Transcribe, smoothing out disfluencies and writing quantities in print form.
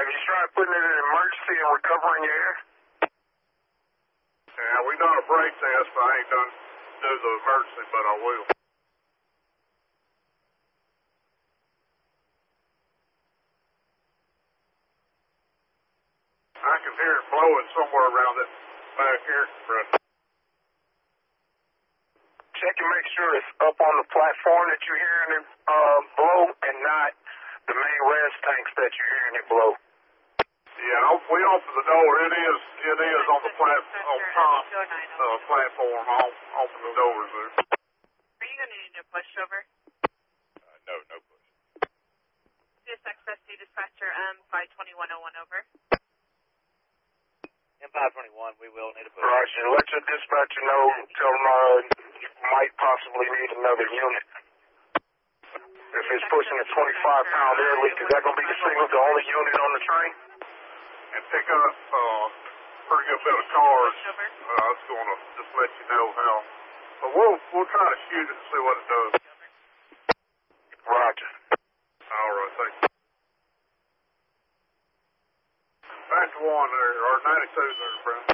Have you tried putting it in emergency and recovering your air? Yeah, we done a brake test, but I ain't done do the emergency, but I will. I can hear it blowing somewhere around it back here, Brett. Check and make sure it's up on the platform that you're hearing it blow and not the main res tanks that you're hearing it blow. Yeah, we opened the door. It is on the on top platform. I'll open the doors there. Are you going to need a pushover? No push. CSX SC dispatcher M52101 over. M521, we will need a push. Roger. Let your dispatcher know. Tell them you might possibly need another unit. If it's pushing a 25-pound air leak, is that going to be the signal, the only unit on the train? And pick up pretty good bit of cars. I was going to just let you know how. But we'll try to shoot it and see what it does. Roger. All right, thank you. Back to 1 there, or 92 there, Brent.